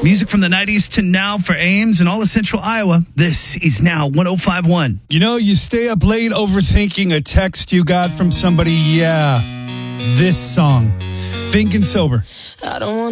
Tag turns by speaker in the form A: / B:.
A: Music from the 90s to now for Ames and all of Central Iowa. This is Now 105.1.
B: You know, you stay up late overthinking a text you got from somebody. Yeah, this song. Think and Sober.
C: I don't want